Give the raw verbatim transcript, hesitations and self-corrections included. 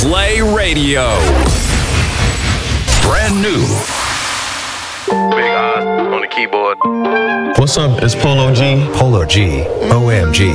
Play Radio. Brand new. Big Oz on the keyboard. What's up? It's Polo G. Polo G. O M G.